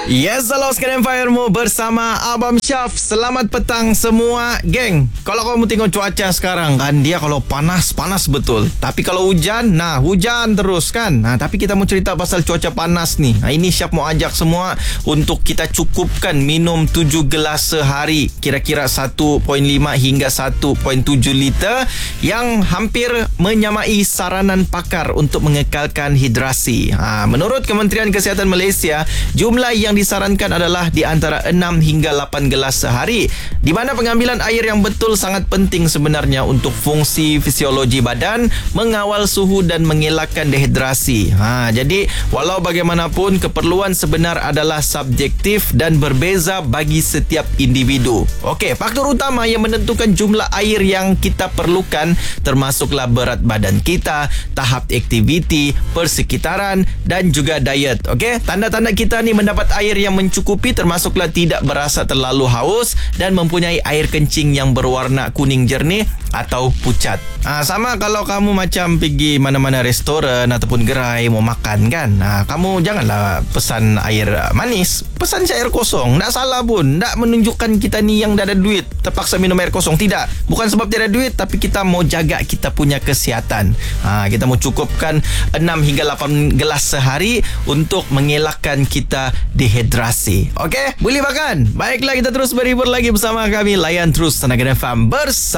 Yes, hello Scan Firemu bersama Abang Syaf. Selamat petang semua, geng. Kalau kamu tengok cuaca sekarang kan, dia kalau panas betul. Tapi kalau hujan, hujan terus kan. Tapi kita mau cerita pasal cuaca panas nih. Ini Syaf mau ajak semua untuk kita cukupkan minum 7 gelas sehari, kira-kira 1.5 hingga 1.7 liter, yang hampir menyamai saranan pakar untuk mengekalkan hidrasi. Menurut Kementerian Kesihatan Malaysia, jumlah yang disarankan adalah di antara 6 hingga 8 gelas sehari, di mana pengambilan air yang betul sangat penting sebenarnya untuk fungsi fisiologi badan, mengawal suhu dan mengelakkan dehidrasi. Jadi walau bagaimanapun, keperluan sebenar adalah subjektif dan berbeza bagi setiap individu. Okey, faktor utama yang menentukan jumlah air yang kita perlukan termasuklah berat badan kita, tahap aktiviti, persekitaran dan juga diet. Okey, tanda-tanda kita ni mendapat air yang mencukupi termasuklah tidak berasa terlalu haus dan mempunyai air kencing yang berwarna kuning jernih atau pucat. Sama kalau kamu macam pergi mana-mana restoran ataupun gerai mau makan kan, kamu janganlah pesan air manis, pesan air kosong. Tak salah pun, tak menunjukkan kita ni yang dah ada duit terpaksa minum air kosong. Tidak, bukan sebab tiada duit, tapi kita mau jaga kita punya kesihatan. Kita mau cukupkan 6 hingga 8 gelas sehari untuk mengelakkan kita dehidrasi. Okey, boleh makan. Baiklah, kita terus berhibur lagi bersama kami. Layan terus Tenaga FM bersama